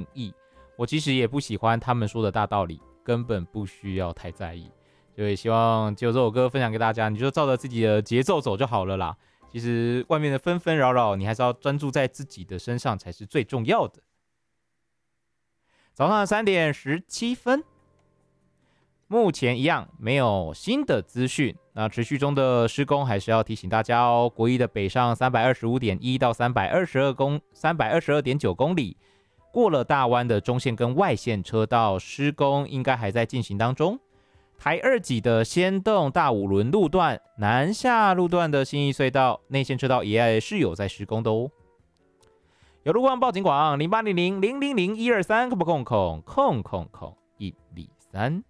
意。我其实也不喜欢他们说的大道理，根本不需要太在意。所以希望就这首歌分享给大家，你就照着自己的节奏走就好了啦。其实外面的纷纷扰扰，你还是要专注在自己的身上才是最重要的。早上的3:17，目前一样没有新的资讯。那持续中的施工还是要提醒大家哦。国一的北上325.1到322.9公里，过了大湾的中线跟外线车道施工应该还在进行当中。台2级的先动大五轮路段、南下路段的信义隧道内线车道也是有在施工的哦。有路况报警广0800-000-123，123。